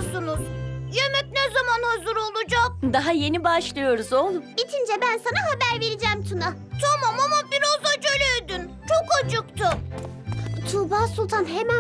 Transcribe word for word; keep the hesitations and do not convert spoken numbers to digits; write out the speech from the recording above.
musunuz? Yemek ne zaman hazır olacak? Daha yeni başlıyoruz oğlum. Bitince ben sana haber vereceğim Tuna. Tamam ama biraz acele edin. Çok acıktım. Tuğba Sultan hemen